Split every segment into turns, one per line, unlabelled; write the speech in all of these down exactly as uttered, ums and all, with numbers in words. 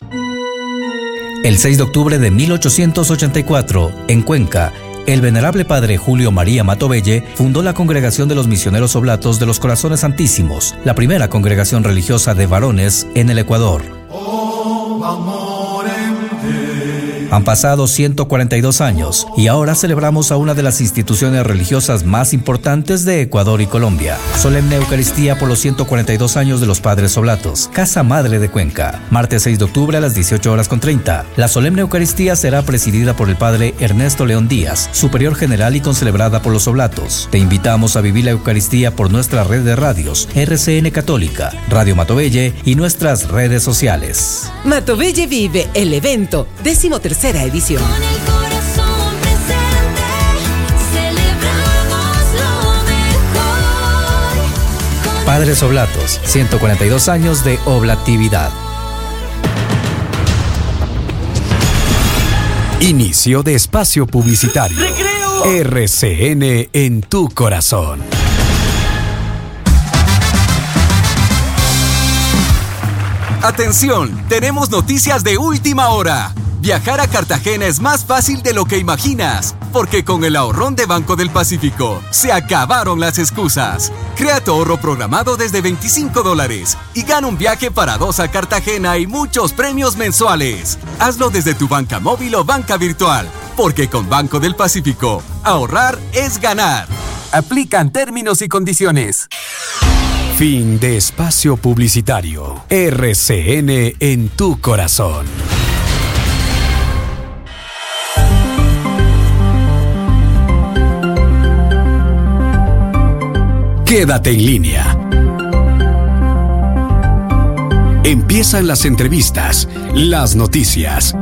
El seis de octubre de mil ochocientos ochenta y cuatro, en Cuenca, el venerable padre Julio María Matovelle fundó la Congregación de los Misioneros Oblatos de los Corazones Santísimos, la primera congregación religiosa de varones en el Ecuador. Han pasado ciento cuarenta y dos años y ahora celebramos a una de las instituciones religiosas más importantes de Ecuador y Colombia. Solemne Eucaristía por los ciento cuarenta y dos años de los Padres Oblatos, Casa Madre de Cuenca. Martes seis de octubre a las dieciocho horas con treinta. La Solemne Eucaristía será presidida por el Padre Ernesto León Díaz, Superior General y concelebrada por los Oblatos. Te invitamos a vivir la Eucaristía por nuestra red de radios, R C N Católica, Radio Matovelle y nuestras redes sociales.
Matovelle Vive, el evento, décimo tercera edición.
Con el corazón presente, celebramos lo mejor.
Padres Oblatos, ciento cuarenta y dos años de oblatividad.
Inicio de espacio publicitario. ¡Recreo! R C N en tu corazón. Atención, tenemos noticias de última hora. Viajar a Cartagena es más fácil de lo que imaginas, porque con el ahorrón de Banco del Pacífico se acabaron las excusas. Crea tu ahorro programado desde veinticinco dólares y gana un viaje para dos a Cartagena y muchos premios mensuales. Hazlo desde tu banca móvil o banca virtual, porque con Banco del Pacífico, ahorrar es ganar. Aplican términos y condiciones. Fin de espacio publicitario. R C N en tu corazón. Quédate en línea. Empiezan las entrevistas, las noticias.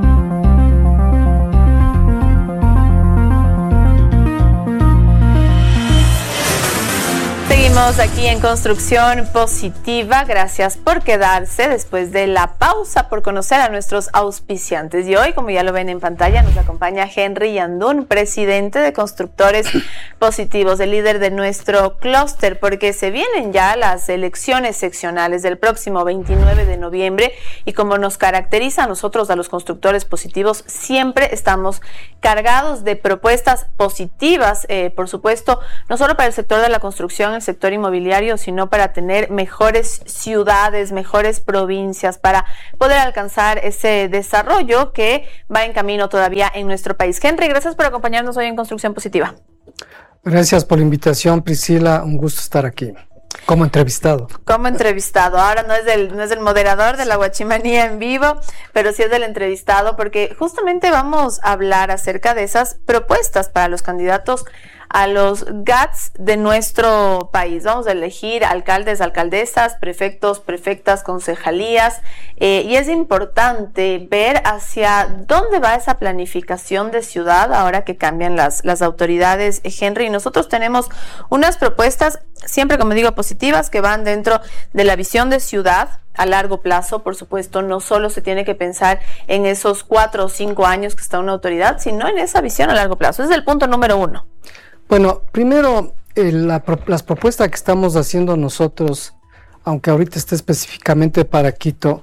Seguimos aquí en Construcción Positiva. Gracias por quedarse después de la pausa, por conocer a nuestros auspiciantes. Y hoy, como ya lo ven en pantalla, nos acompaña Henry Yandún, presidente de Constructores Positivos, el líder de nuestro clúster, porque se vienen ya las elecciones seccionales del próximo veintinueve de noviembre y como nos caracteriza a nosotros, a los constructores positivos, siempre estamos cargados de propuestas positivas, eh, por supuesto, no solo para el sector de la construcción, el sector inmobiliario, sino para tener mejores ciudades, mejores provincias, para poder alcanzar ese desarrollo que va en camino todavía en nuestro país. Henry, gracias por acompañarnos hoy en Construcción Positiva.
Gracias por la invitación, Priscila, un gusto estar aquí. Como entrevistado. Como
entrevistado. Ahora no es el, no es el moderador de la Guachimanía en vivo, pero sí es del entrevistado, porque justamente vamos a hablar acerca de esas propuestas para los candidatos a los G A Ts de nuestro país. Vamos a elegir alcaldes, alcaldesas, prefectos, prefectas, concejalías, eh, y es importante ver hacia dónde va esa planificación de ciudad ahora que cambian las, las autoridades, Henry. Nosotros tenemos unas propuestas, siempre como digo, positivas, que van dentro de la visión de ciudad a largo plazo. Por supuesto, no solo se tiene que pensar en esos cuatro o cinco años que está una autoridad, sino en esa visión a largo plazo. Ese es el punto número uno.
Bueno, primero, eh, la, las propuestas que estamos haciendo nosotros, aunque ahorita esté específicamente para Quito,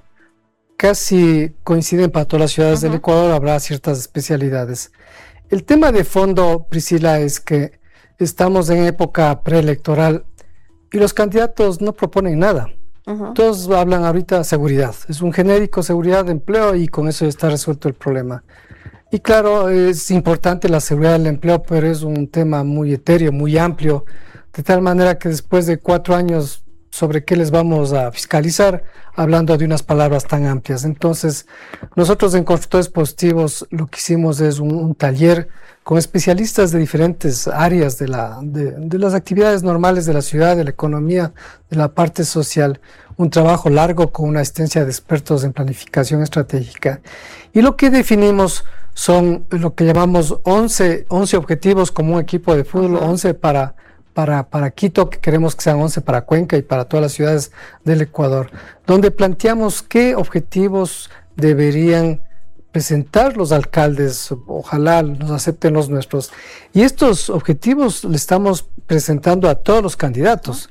casi coinciden para todas las ciudades uh-huh. del Ecuador, habrá ciertas especialidades. El tema de fondo, Priscila, es que estamos en época preelectoral y los candidatos no proponen nada. Uh-huh. Todos hablan ahorita de seguridad. Es un genérico, seguridad de empleo, y con eso ya está resuelto el problema. Y claro, es importante la seguridad del empleo, pero es un tema muy etéreo, muy amplio, de tal manera que después de cuatro años, ¿sobre qué les vamos a fiscalizar? Hablando de unas palabras tan amplias. Entonces, nosotros en Constructores Positivos lo que hicimos es un, un taller con especialistas de diferentes áreas de, la, de, de las actividades normales de la ciudad, de la economía, de la parte social. Un trabajo largo con una asistencia de expertos en planificación estratégica. Y lo que definimos son lo que llamamos once, once objetivos como un equipo de fútbol, uh-huh. once para, para, para Quito, que queremos que sean once para Cuenca y para todas las ciudades del Ecuador, donde planteamos qué objetivos deberían presentar los alcaldes, ojalá nos acepten los nuestros. Y estos objetivos le estamos presentando a todos los candidatos.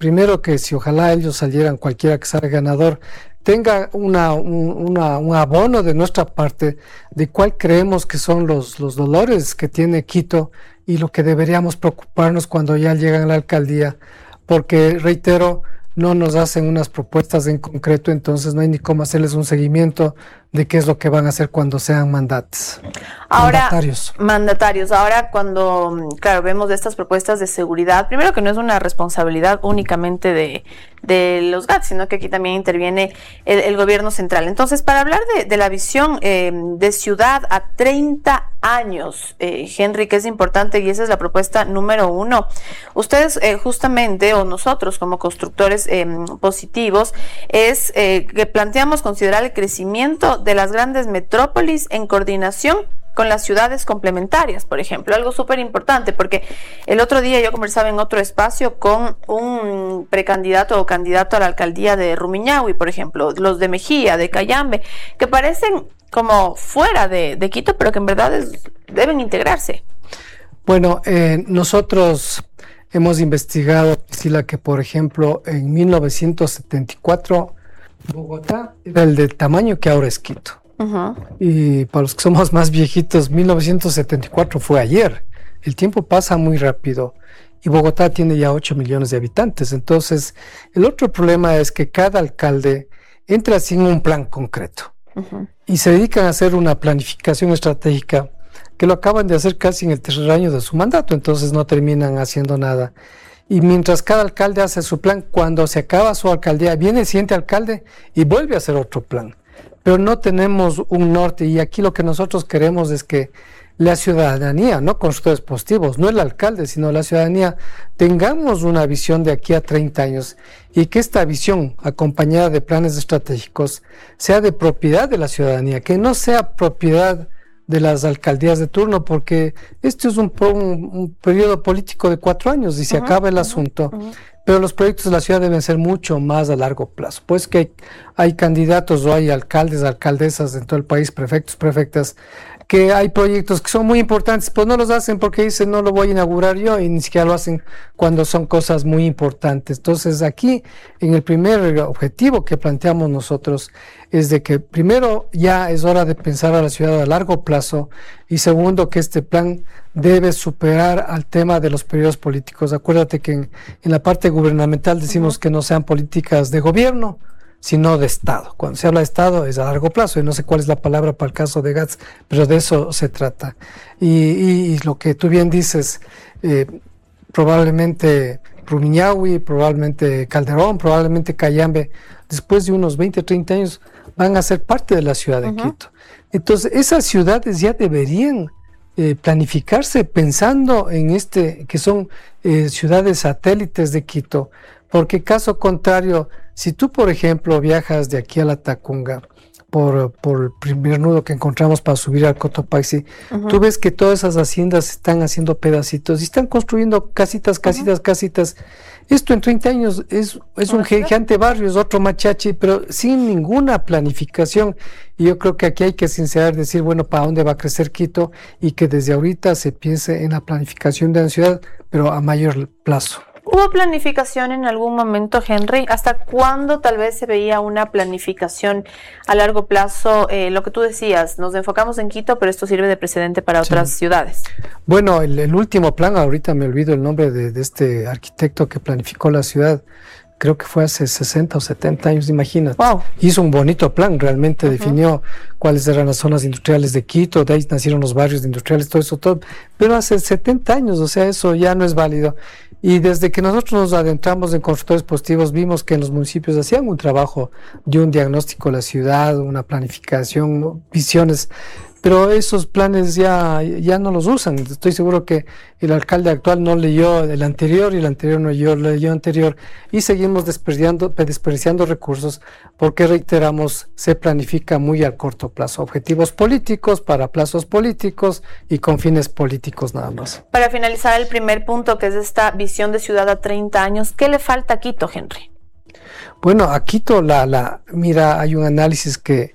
primero que si ojalá ellos salieran, cualquiera que salga ganador, tenga una, un, una, un abono de nuestra parte de cuál creemos que son los, los dolores que tiene Quito y lo que deberíamos preocuparnos cuando ya llegan a la alcaldía, porque reitero, no nos hacen unas propuestas en concreto, entonces no hay ni cómo hacerles un seguimiento de qué es lo que van a hacer cuando sean mandatos.
Ahora,
mandatarios.
Mandatarios. Ahora, cuando, claro, vemos estas propuestas de seguridad, primero que no es una responsabilidad únicamente de, de los G A T, sino que aquí también interviene el, el gobierno central. Entonces, para hablar de, de la visión eh, de ciudad a treinta años, eh, Henry, que es importante y esa es la propuesta número uno. Ustedes eh, justamente, o nosotros como constructores eh, positivos, es eh, que planteamos considerar el crecimiento de las grandes metrópolis en coordinación con las ciudades complementarias, por ejemplo, algo súper importante, porque el otro día yo conversaba en otro espacio con un precandidato o candidato a la alcaldía de Rumiñahui, por ejemplo, los de Mejía, de Cayambe, que parecen como fuera de, de Quito, pero que en verdad es, deben integrarse.
Bueno, eh, nosotros hemos investigado, Priscila, que por ejemplo en mil novecientos setenta y cuatro Bogotá era el del tamaño que ahora es Quito. Uh-huh. Y para los que somos más viejitos, mil novecientos setenta y cuatro fue ayer. El tiempo pasa muy rápido y Bogotá tiene ya ocho millones de habitantes. Entonces, el otro problema es que cada alcalde entra sin un plan concreto. Uh-huh. Y se dedican a hacer una planificación estratégica que lo acaban de hacer casi en el tercer año de su mandato, entonces no terminan haciendo nada. Y mientras cada alcalde hace su plan, cuando se acaba su alcaldía, viene el siguiente alcalde y vuelve a hacer otro plan. Pero no tenemos un norte, y aquí lo que nosotros queremos es que la ciudadanía, no constructores positivos, no el alcalde, sino la ciudadanía, tengamos una visión de aquí a treinta años y que esta visión, acompañada de planes estratégicos, sea de propiedad de la ciudadanía, que no sea propiedad de las alcaldías de turno, porque este es un, un, un periodo político de cuatro años y se uh-huh, acaba el uh-huh, asunto. Uh-huh. Pero los proyectos de la ciudad deben ser mucho más a largo plazo. Pues que hay, hay candidatos o hay alcaldes, alcaldesas en todo el país, prefectos, prefectas, que hay proyectos que son muy importantes, pues no los hacen porque dicen no lo voy a inaugurar yo y ni siquiera lo hacen cuando son cosas muy importantes. Entonces aquí, en el primer objetivo que planteamos nosotros, es de que primero ya es hora de pensar a la ciudad a largo plazo y segundo que este plan debe superar al tema de los periodos políticos. Acuérdate que en, en la parte gubernamental decimos uh-huh. que no sean políticas de gobierno, sino de Estado. Cuando se habla de Estado es a largo plazo, y no sé cuál es la palabra para el caso de G A T S, pero de eso se trata. Y, y, y lo que tú bien dices, eh, probablemente Rumiñahui, probablemente Calderón, probablemente Cayambe, después de unos veinte, treinta años, van a ser parte de la ciudad de uh-huh. Quito. Entonces, esas ciudades ya deberían eh, planificarse pensando en este, que son eh, ciudades satélites de Quito, porque caso contrario, si tú, por ejemplo, viajas de aquí a la Tacunga, por, por el primer nudo que encontramos para subir al Cotopaxi, uh-huh. tú ves que todas esas haciendas están haciendo pedacitos y están construyendo casitas, casitas, uh-huh. casitas. Esto en treinta años es, es un gigante barrio, es otro machachi, pero sin ninguna planificación. Y yo creo que aquí hay que sincerar, decir, bueno, para dónde va a crecer Quito y que desde ahorita se piense en la planificación de la ciudad, pero a mayor plazo.
¿Hubo planificación en algún momento, Henry? ¿Hasta cuándo tal vez se veía una planificación a largo plazo? Eh, lo que tú decías, nos enfocamos en Quito, pero esto sirve de precedente para otras sí. ciudades.
Bueno, el, el último plan, ahorita me olvido el nombre de, de este arquitecto que planificó la ciudad, creo que fue hace sesenta o setenta años, imagínate. Wow. Hizo un bonito plan, realmente uh-huh. definió cuáles eran las zonas industriales de Quito, de ahí nacieron los barrios industriales, todo eso, todo. Pero hace setenta años, o sea, eso ya no es válido. Y desde que nosotros nos adentramos en constructores positivos, vimos que en los municipios hacían un trabajo de un diagnóstico de la ciudad, una planificación, visiones, pero esos planes ya, ya no los usan. Estoy seguro que el alcalde actual no leyó el anterior y el anterior no leyó, leyó el anterior y seguimos desperdiciando, desperdiciando recursos porque, reiteramos, se planifica muy a corto plazo. Objetivos políticos para plazos políticos y con fines políticos nada más.
Para finalizar el primer punto, que es esta visión de ciudad a treinta años, ¿qué le falta a Quito, Henry?
Bueno, a Quito, la, la, mira, hay un análisis que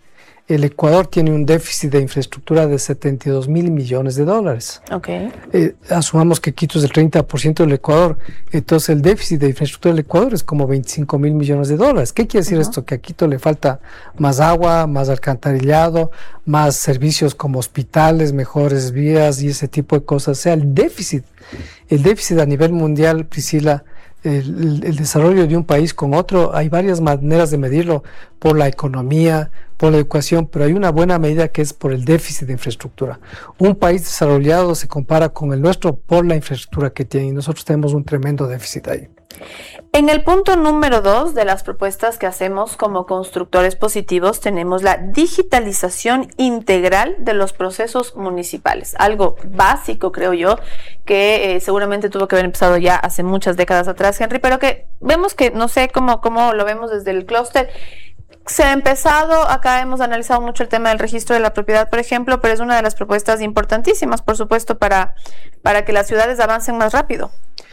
el Ecuador tiene un déficit de infraestructura de setenta y dos mil millones de dólares.
Okay.
Eh, asumamos que Quito es el treinta por ciento del Ecuador, entonces el déficit de infraestructura del Ecuador es como veinticinco mil millones de dólares. ¿Qué quiere decir uh-huh. esto? Que a Quito le falta más agua, más alcantarillado, más servicios como hospitales, mejores vías y ese tipo de cosas. O sea, el déficit, el déficit a nivel mundial, Priscila, El, el desarrollo de un país con otro, hay varias maneras de medirlo, por la economía, por la educación, pero hay una buena medida que es por el déficit de infraestructura. Un país desarrollado se compara con el nuestro por la infraestructura que tiene, y nosotros tenemos un tremendo déficit ahí.
En el punto número dos de las propuestas que hacemos como constructores positivos tenemos la digitalización integral de los procesos municipales, algo básico creo yo que eh, seguramente tuvo que haber empezado ya hace muchas décadas atrás, Henry, pero que vemos que no sé cómo, cómo lo vemos desde el clúster. Se ha empezado, acá hemos analizado mucho el tema del registro de la propiedad, por ejemplo, pero es una de las propuestas importantísimas, por supuesto, para, para que las ciudades avancen más rápido.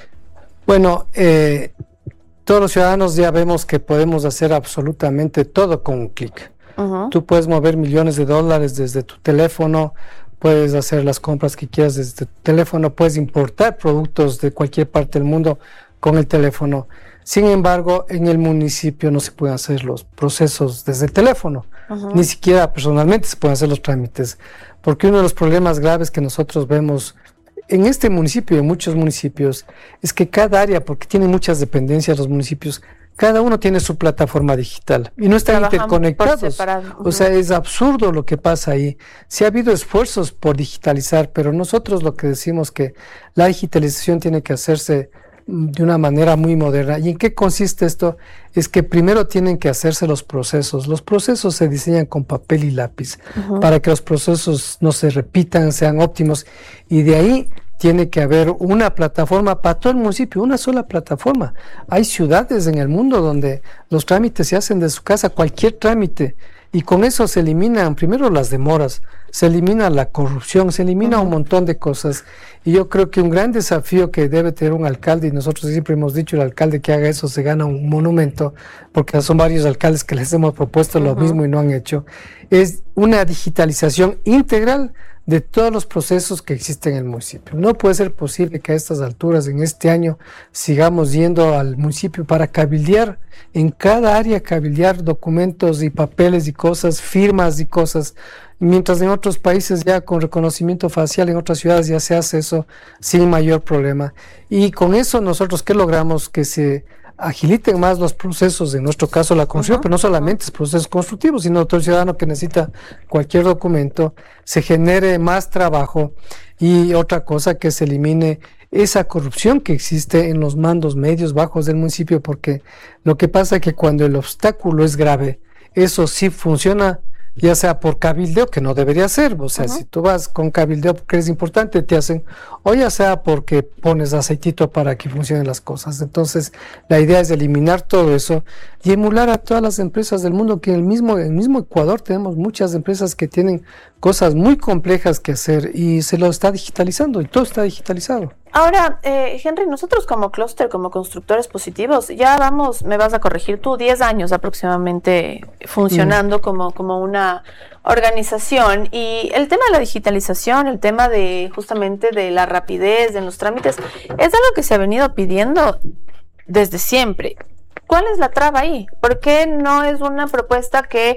Bueno, eh, todos los ciudadanos ya vemos que podemos hacer absolutamente todo con un clic. Uh-huh. Tú puedes mover millones de dólares desde tu teléfono, puedes hacer las compras que quieras desde tu teléfono, puedes importar productos de cualquier parte del mundo con el teléfono. Sin embargo, en el municipio no se pueden hacer los procesos desde el teléfono, uh-huh. ni siquiera personalmente se pueden hacer los trámites, porque uno de los problemas graves que nosotros vemos en este municipio y en muchos municipios es que cada área, porque tienen muchas dependencias los municipios, cada uno tiene su plataforma digital y no están interconectados. Uh-huh. O sea, es absurdo lo que pasa ahí. Sí ha habido esfuerzos por digitalizar, pero nosotros lo que decimos que la digitalización tiene que hacerse de una manera muy moderna. ¿Y en qué consiste esto? Es que primero tienen que hacerse los procesos. Los procesos se diseñan con papel y lápiz uh-huh. para que los procesos no se repitan, sean óptimos, y de ahí tiene que haber una plataforma para todo el municipio, una sola plataforma. Hay ciudades en el mundo donde los trámites se hacen de su casa, cualquier trámite, y con eso se eliminan primero las demoras, se elimina la corrupción, se elimina uh-huh. un montón de cosas. Y yo creo que un gran desafío que debe tener un alcalde, y nosotros siempre hemos dicho, el alcalde que haga eso se gana un monumento, porque son varios alcaldes que les hemos propuesto uh-huh. lo mismo y no han hecho, es una digitalización integral de todos los procesos que existen en el municipio. No puede ser posible que a estas alturas, en este año, sigamos yendo al municipio para cabildear, en cada área cabildear documentos y papeles y cosas, firmas y cosas, mientras en otros países ya con reconocimiento facial, en otras ciudades ya se hace eso sin mayor problema. Y con eso nosotros, ¿qué logramos? Que se agiliten más los procesos, en nuestro caso la construcción, uh-huh. pero no solamente es procesos constructivos, sino todo el ciudadano que necesita cualquier documento, se genere más trabajo, y otra cosa, que se elimine esa corrupción que existe en los mandos medios, bajos del municipio, porque lo que pasa es que cuando el obstáculo es grave, eso sí funciona, ya sea por cabildeo, que no debería ser, o sea, uh-huh. si tú vas con cabildeo porque eres importante, te hacen, o ya sea porque pones aceitito para que funcionen las cosas. Entonces, la idea es eliminar todo eso y emular a todas las empresas del mundo, que en el mismo, en el mismo Ecuador tenemos muchas empresas que tienen cosas muy complejas que hacer y se lo está digitalizando, y todo está digitalizado.
Ahora, eh, Henry, nosotros como clúster, como constructores positivos, ya vamos, me vas a corregir tú, diez años aproximadamente funcionando mm. como, como una organización, y el tema de la digitalización, el tema de justamente de la rapidez en los trámites, es algo que se ha venido pidiendo desde siempre. ¿Cuál es la traba ahí? ¿Por qué no es una propuesta que,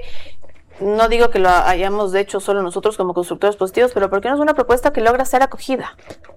no digo que lo hayamos hecho solo nosotros como constructores positivos, pero por qué no es una propuesta que logra ser acogida?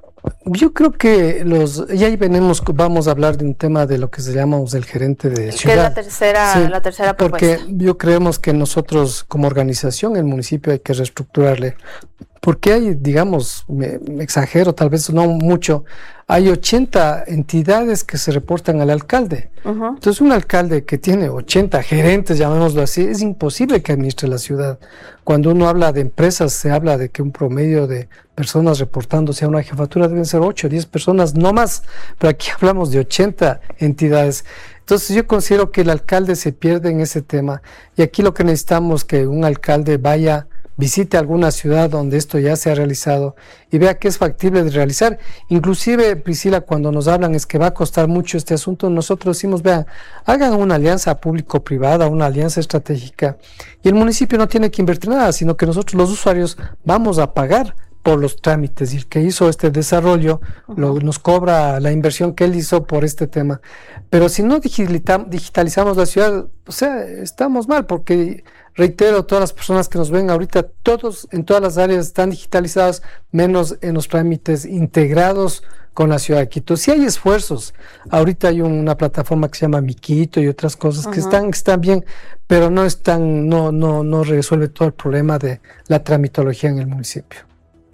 Yo creo que los, y ahí venimos, vamos a hablar de un tema de lo que se llama el gerente de ciudad.
Que es la tercera, sí, la tercera propuesta.
Porque yo creemos que nosotros como organización, el municipio, hay que reestructurarle. Porque hay, digamos, me, me exagero, tal vez no mucho, hay ochenta entidades que se reportan al alcalde. Uh-huh. Entonces, un alcalde que tiene ochenta gerentes, llamémoslo así, es imposible que administre la ciudad. Cuando uno habla de empresas, se habla de que un promedio de personas reportándose a una jefatura deben ser ocho o diez personas, no más. Pero aquí hablamos de ochenta entidades. Entonces, yo considero que el alcalde se pierde en ese tema. Y aquí lo que necesitamos es que un alcalde vaya visite alguna ciudad donde esto ya se ha realizado y vea que es factible de realizar. Inclusive, Priscila, cuando nos hablan es que va a costar mucho este asunto, nosotros decimos, vean, hagan una alianza público-privada, una alianza estratégica, y el municipio no tiene que invertir nada, sino que nosotros los usuarios vamos a pagar por los trámites, y el que hizo este desarrollo lo, nos cobra la inversión que él hizo por este tema. Pero si no digitalizam- digitalizamos la ciudad, o sea, estamos mal, porque reitero, todas las personas que nos ven ahorita, todos en todas las áreas están digitalizadas, menos en los trámites integrados con la ciudad de Quito. Sí hay esfuerzos, ahorita hay una plataforma que se llama Mi Quito y otras cosas que
Ujú.
están, que están bien, pero no están, no, no, no resuelve todo el problema de la tramitología en el municipio.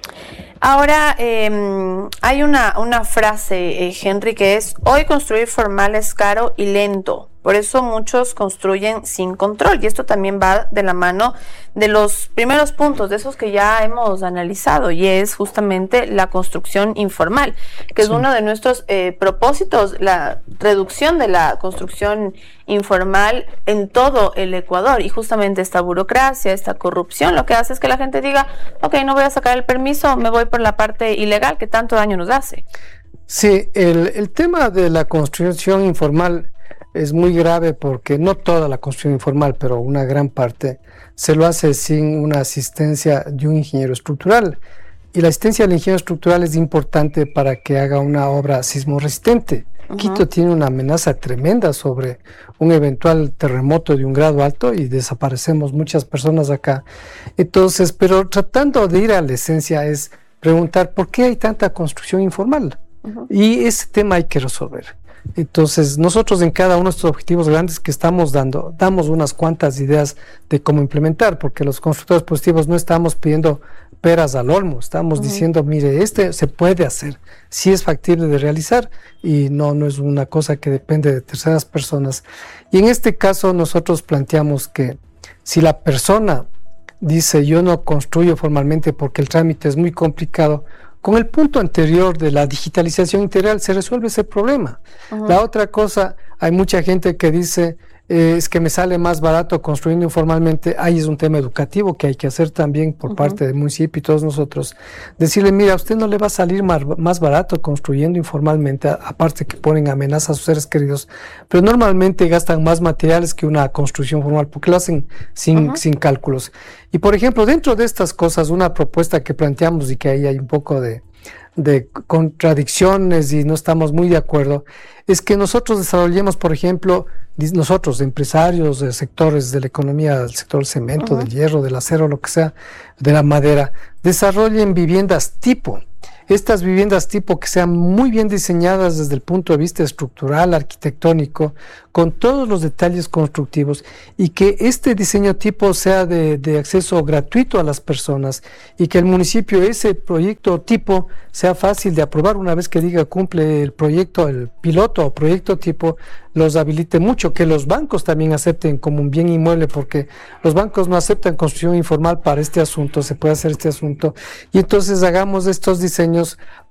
Ahora, eh, hay una, una frase, eh, Henry, que es: hoy construir formal es caro y lento. Por eso muchos construyen sin control. Y esto también va de la mano de los primeros puntos, de esos que ya hemos analizado, y es justamente la construcción informal, que es
Sí.
uno de nuestros eh, propósitos, la reducción de la construcción informal en todo el Ecuador. Y justamente esta burocracia, esta corrupción, lo que hace es que la gente diga, ok, no voy a sacar el permiso, me voy por la parte ilegal que tanto daño nos hace.
Sí, el, el tema de la construcción informal es muy grave porque no toda la construcción informal, pero una gran parte, se lo hace sin una asistencia de un ingeniero estructural. Y la asistencia del ingeniero estructural es importante para que haga una obra sismo resistente.
Ujú.
Quito tiene una amenaza tremenda sobre un eventual terremoto de un grado alto y desaparecemos muchas personas acá. Entonces, pero tratando de ir a la esencia es preguntar por qué hay tanta construcción informal.
Ujú.
Y ese tema hay que resolver. Entonces, nosotros en cada uno de estos objetivos grandes que estamos dando, damos unas cuantas ideas de cómo implementar, porque los constructores positivos no estamos pidiendo peras al olmo, estamos
Ujú.
diciendo, mire, este se puede hacer, sí es factible de realizar y no, no es una cosa que depende de terceras personas. Y en este caso nosotros planteamos que si la persona dice yo no construyo formalmente porque el trámite es muy complicado, con el punto anterior de la digitalización integral se resuelve ese problema.
Ujú.
La otra cosa, hay mucha gente que dice eh, es que me sale más barato construyendo informalmente. Ahí es un tema educativo que hay que hacer también por
Ujú.
parte del municipio y todos nosotros. Decirle, mira, a usted no le va a salir más, más barato construyendo informalmente, a- aparte que ponen amenazas a sus seres queridos, pero normalmente gastan más materiales que una construcción formal porque lo hacen sin,
Ujú.
sin cálculos. Y por ejemplo, dentro de estas cosas, una propuesta que planteamos y que ahí hay un poco de, de contradicciones y no estamos muy de acuerdo, es que nosotros desarrollemos, por ejemplo, dis- nosotros, empresarios de sectores de la economía, del sector del cemento,
Ujú.
del hierro, del acero, lo que sea, de la madera, desarrollen viviendas tipo. Estas viviendas tipo que sean muy bien diseñadas desde el punto de vista estructural, arquitectónico, con todos los detalles constructivos, y que este diseño tipo sea de, de acceso gratuito a las personas y que el municipio, ese proyecto tipo, sea fácil de aprobar una vez que diga cumple el proyecto, el piloto o proyecto tipo, los habilite mucho, que los bancos también acepten como un bien inmueble, porque los bancos no aceptan construcción informal para este asunto, se puede hacer este asunto, y entonces hagamos estos diseños